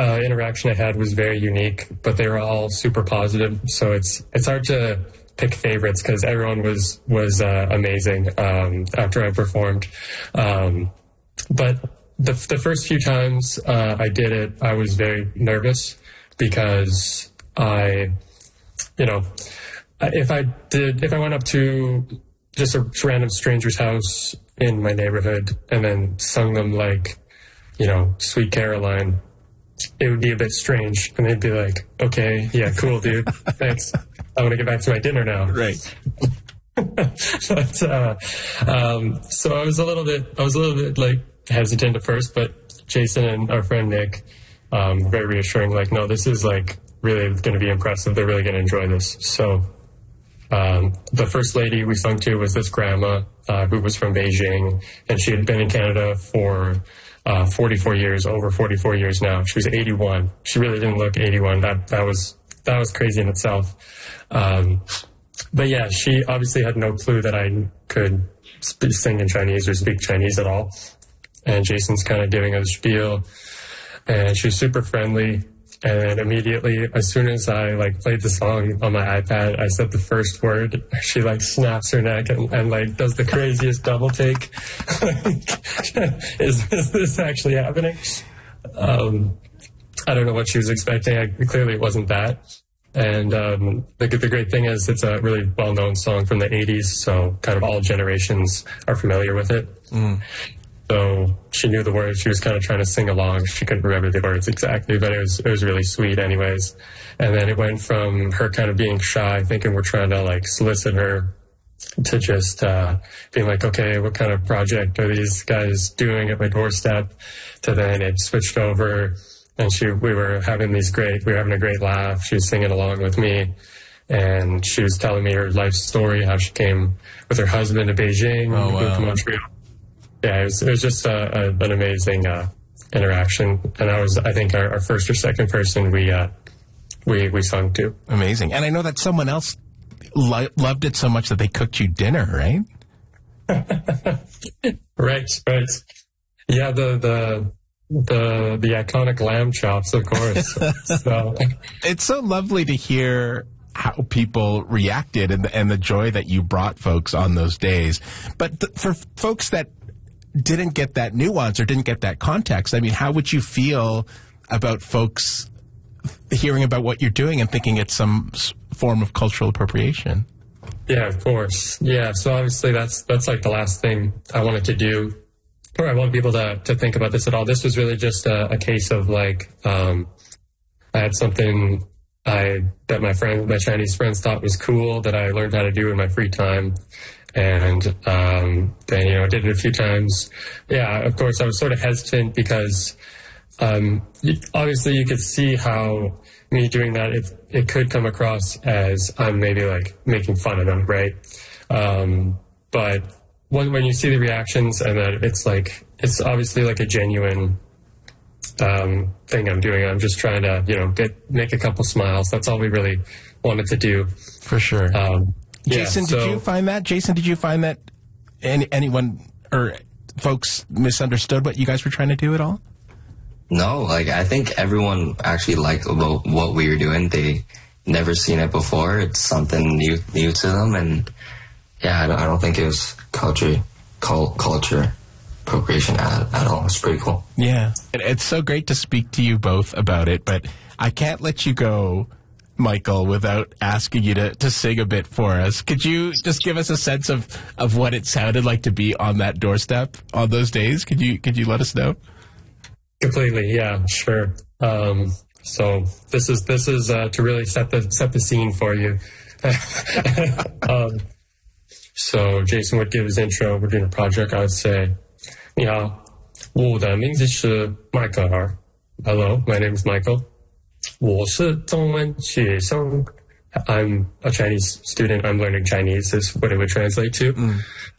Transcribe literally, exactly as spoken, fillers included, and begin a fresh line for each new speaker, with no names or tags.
uh, interaction I had was very unique, but they were all super positive. So it's it's hard to pick favorites because everyone was was uh, amazing um, after I performed. Um, but the the first few times uh, I did it, I was very nervous because I, you know, if I did if I went up to just a random stranger's house in my neighborhood and then sung them like, you know, Sweet Caroline, it would be a bit strange. And they'd be like, okay, yeah, cool, dude. Thanks. I want to get back to my dinner now.
Right.
but, uh, um, so I was a little bit, I was a little bit like hesitant at first, but Jason and our friend Nick, um, very reassuring, like, no, this is like really going to be impressive. They're really going to enjoy this. So, Um, the first lady we sung to was this grandma uh, who was from Beijing, and she had been in Canada for uh, forty-four years, over forty-four years now. She was eighty-one. She really didn't look eighty-one. That that was that was crazy in itself. Um, but yeah, she obviously had no clue that I could sp- sing in Chinese or speak Chinese at all. And Jason's kind of giving us a spiel, and she was super friendly. And then immediately, as soon as I like played the song on my iPad, I said the first word. She like snaps her neck and, and like does the craziest double take. is, is this actually happening? Um, I don't know what she was expecting. I, clearly, it wasn't that. And um, the the great thing is, it's a really well known song from the eighties, so kind of all generations are familiar with it. Mm. So she knew the words. She was kind of trying to sing along. She couldn't remember the words exactly, but it was it was really sweet anyways. And then it went from her kind of being shy, thinking we're trying to like solicit her, to just uh, being like, okay, what kind of project are these guys doing at my doorstep? To then it switched over, and she we were having these great, we were having a great laugh. She was singing along with me, and she was telling me her life story, how she came with her husband to Beijing,
oh,
moved
wow.
to Montreal. Yeah, it was, it was just a, a, an amazing uh, interaction, and I was, I think, our, our first or second person we uh, we we sung to.
Amazing, and I know that someone else lo- loved it so much that they cooked you dinner, right?
right, right. Yeah, the the the the iconic lamb chops, of course. so.
It's so lovely to hear how people reacted and the, and the joy that you brought folks on those days. But th- for folks that didn't get that nuance or didn't get that context, I mean, how would you feel about folks hearing about what you're doing and thinking it's some form of cultural appropriation?
Yeah, of course. Yeah, so obviously that's that's like the last thing I wanted to do, or I want people to, to think about this at all. This was really just a, a case of like, um, I had something I that my friend, my Chinese friends thought was cool that I learned how to do in my free time. And um, then, you know, I did it a few times. Yeah, of course, I was sort of hesitant because um, obviously you could see how me doing that, it, it could come across as I'm maybe like making fun of them, right? Um, but when, when you see the reactions and that it's like, it's obviously like a genuine um, thing I'm doing. I'm just trying to, you know, get make a couple smiles. That's all we really wanted to do.
For sure.
Um,
Jason,
yeah, so,
did you find that? Jason, did you find that any, anyone or folks misunderstood what you guys were trying to do at all?
No, like I think everyone actually liked what, what we were doing. They never seen it before. It's something new new to them, and yeah, I don't, I don't think it was culture cult, culture appropriation at, at all. It's pretty cool.
Yeah, it, it's so great to speak to you both about it, but I can't let you go, Michael, without asking you to, to sing a bit for us. Could you just give us a sense of, of what it sounded like to be on that doorstep on those days? Could you could you let us know?
Completely, yeah, sure. Um, so this is this is uh, to really set the set the scene for you. um, so Jason would give his intro. We're doing a project. I would say, 你好，我的名字是迈克尔。Hello, my name is Michael. 我是中文学生. I'm a Chinese student. I'm learning Chinese is what it would translate to. Mm.